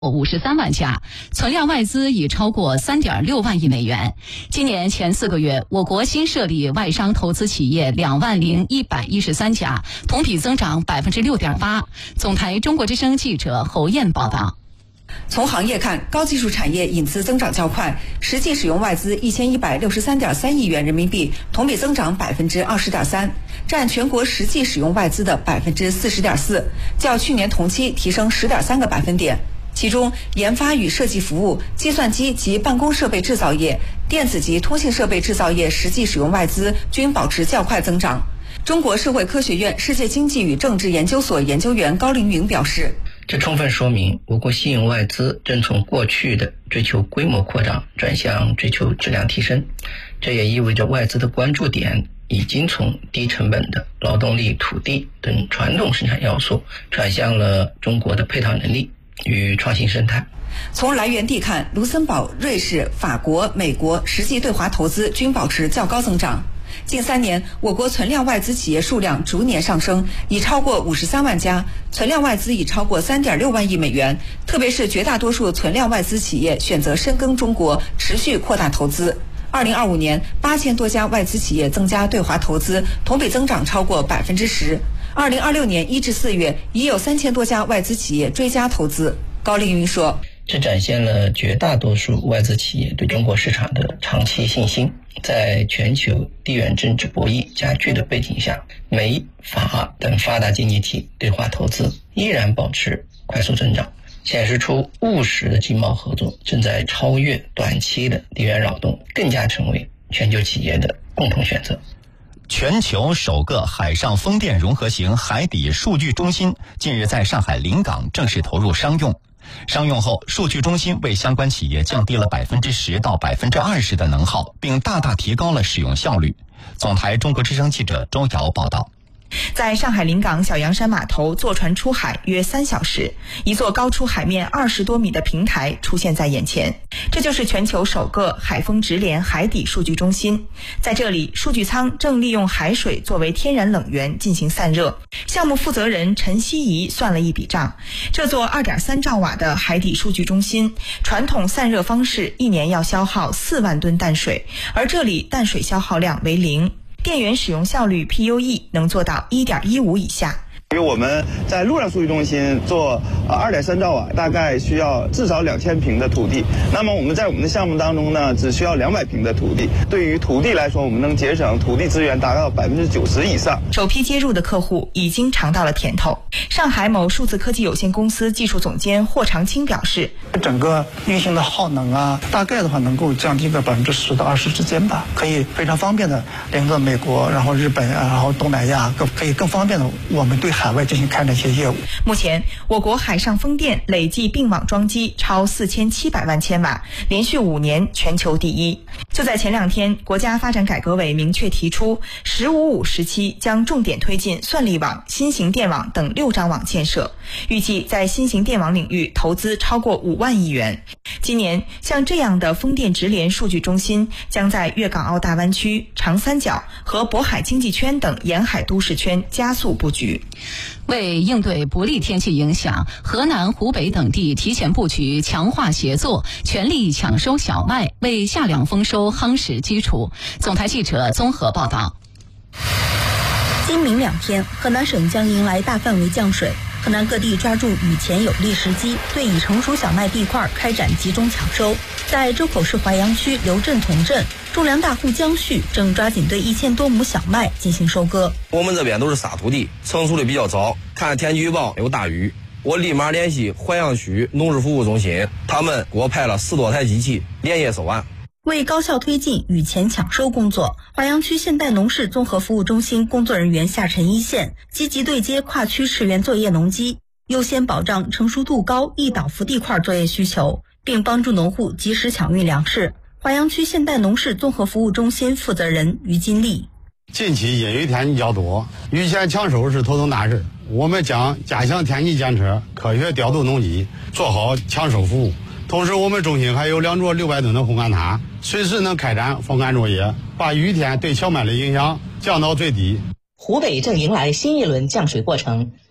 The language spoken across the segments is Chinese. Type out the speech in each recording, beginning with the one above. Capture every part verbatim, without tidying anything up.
五十三万家，存量外资已超过 三点六万亿美元。今年前四个月，我国新设立外商投资企业两万零一百一十三家，同比增长 百分之六点八。 总台中国之声记者侯燕报道。 从行业看，高技术产业引资增长较快，实际使用外资一千一百六十三点三亿元人民币，同比增长 百分之二十点三， 占全国实际使用外资的 百分之四十点四， 较去年同期提升 十点三个百分点。其中，研发与设计服务、计算机及办公设备制造业、电子及通信设备制造业实际使用外资均保持较快增长。中国社会科学院世界经济与政治研究所研究员高凌云表示， 这充分说明我国吸引外资正从过去的追求规模扩张转向追求质量提升，这也意味着外资的关注点已经从低成本的劳动力、土地等传统生产要素转向了中国的配套能力与创新生态。 从来源地看，卢森堡、瑞士、法国、美国实际对华投资均保持较高增长。近三年，我国存量外资企业数量逐年上升，已超过五十三万家，存量外资已超过 三点六万亿美元。特别是绝大多数存量外资企业选择深耕中国，持续扩大投资。二零二五年，八千多家外资企业增加对华投资，同比增长超过 百分之十。二零二六年一至四月，已有三千多家外资企业追加投资。高凌云说， 这展现了绝大多数外资企业对中国市场的长期信心。在全球地缘政治博弈加剧的背景下，美、法等发达经济体对华投资依然保持快速增长，显示出务实的经贸合作正在超越短期的地缘扰动，更加成为全球企业的共同选择。 全球首个海上风电融合型海底数据中心近日在上海临港正式投入商用。商用后，数据中心为相关企业降低了 百分之十 到 百分之二十 的能耗，并大大提高了使用效率。总台中国之声记者周瑶报道。 在上海临港小洋山码头坐船出海约三小时，一座高出海面二十多米的平台出现在眼前，这就是全球首个海风直连海底数据中心。在这里，数据舱正利用海水作为天然冷源进行散热。项目负责人陈希怡算了一笔账，这座 二点三兆瓦的海底数据中心，传统散热方式一年要消耗四万吨淡水，而这里淡水消耗量为零。电源使用效率 P U E 能做到 一点一五 以下。 因为我们在陆上数据中心做呃 二点三兆瓦，大概需要至少两千平的土地。那么我们在我们的项目当中呢，只需要两百平的土地。对于土地来说，我们能节省土地资源达到 百分之九十 以上。 首批接入的客户已经尝到了甜头。上海某数字科技有限公司技术总监霍长青表示， 整个运行的耗能啊，大概的话能够降低个 百分之十 到二十 之间吧，可以非常方便的连个美国，然后日本，然后东南亚，更可以更方便的我们对海外进行开展一些业务。 目前，我国海上风电累计并网装机超四千七百万千瓦，连续五年全球第一。就在前两天，国家发展改革委明确提出，十五五时期将重点推进算力网、新型电网等六张网建设，预计在新型电网领域投资超过五万亿元。今年，像这样的风电直连数据中心将在粤港澳大湾区、长三角和渤海经济圈等沿海都市圈加速布局。 为应对不利天气影响，河南、湖北等地提前布局，强化协作，全力抢收小麦，为夏粮丰收夯实基础。总台记者综合报道。 今明两天，河南省将迎来大范围降水。河南各地抓住雨前有利时机，对已成熟小麦地块开展集中抢收。在周口市淮阳区刘镇同镇，种粮大户江旭正抓紧对一千多亩小麦进行收割。 我们这边都是沙土地，成熟的比较早，看天气预报有大雨，我立马联系淮阳区农事服务中心，他们给我派了十多台机器，连夜收完。 为高效推进雨前抢收工作，淮阳区现代农事综合服务中心工作人员下沉一线，积极对接跨区驰援作业农机，优先保障成熟度高易倒伏地块作业需求，并帮助农户及时抢运粮食。淮阳区现代农事综合服务中心负责人于金丽， 近期阴雨天气较多，雨前抢收是头等大事，我们将加强天气监测，科学调度农机，做好抢收服务。同时，我们中心还有两座六百吨的烘干塔，随时能开展风干作业，把雨天对小麦的影响降到最低。 湖北正迎来新一轮降水过程，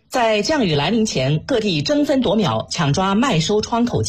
在降雨来临前，各地争分夺秒抢抓麦收窗口